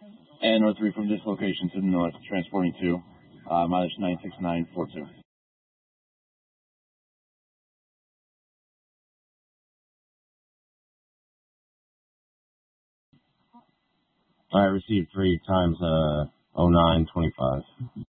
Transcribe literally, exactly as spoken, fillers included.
and oh three from this location to the north, transporting to uh, mileage nine six nine four two. I received three times uh oh nine twenty-five.